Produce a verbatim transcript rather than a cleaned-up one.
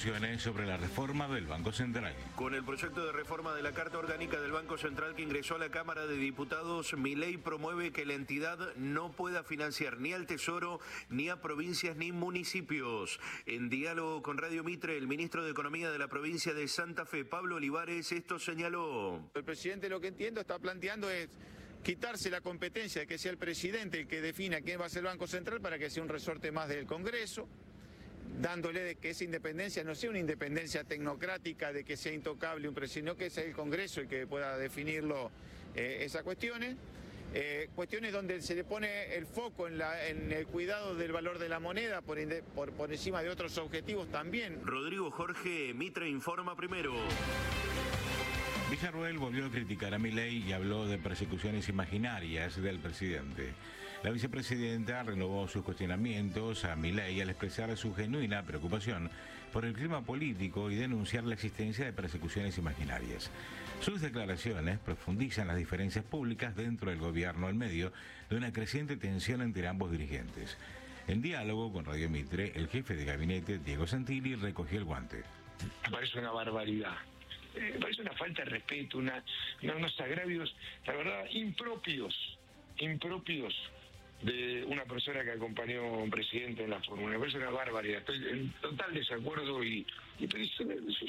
discusiones sobre la reforma del Banco Central. Con el proyecto de reforma de la Carta Orgánica del Banco Central que ingresó a la Cámara de Diputados, Milei promueve que la entidad no pueda financiar ni al Tesoro, ni a provincias ni municipios. En diálogo con Radio Mitre, el ministro de Economía de la provincia de Santa Fe, Pablo Olivares, esto señaló. El presidente, lo que entiendo, está planteando es quitarse la competencia de que sea el presidente el que defina quién va a ser el Banco Central para que sea un resorte más del Congreso, dándole de que esa independencia no sea una independencia tecnocrática de que sea intocable un presidente, sino que sea el Congreso el que pueda definirlo, eh, esas cuestiones. Eh, cuestiones donde se le pone el foco en, la, en el cuidado del valor de la moneda por, por, por encima de otros objetivos también. Rodrigo Jorge, Mitre informa primero. Villarruel volvió a criticar a Milei y habló de persecuciones imaginarias del presidente. La vicepresidenta renovó sus cuestionamientos a Milei al expresar su genuina preocupación por el clima político y denunciar la existencia de persecuciones imaginarias. Sus declaraciones profundizan las diferencias públicas dentro del gobierno en medio de una creciente tensión entre ambos dirigentes. En diálogo con Radio Mitre, el jefe de gabinete, Diego Santilli, recogió el guante. Me parece una barbaridad. Me parece una falta de respeto, una, unos agravios, la verdad, impropios, impropios de una persona que acompañó a un presidente en la fórmula. Me parece una barbaridad. Estoy en total desacuerdo y, y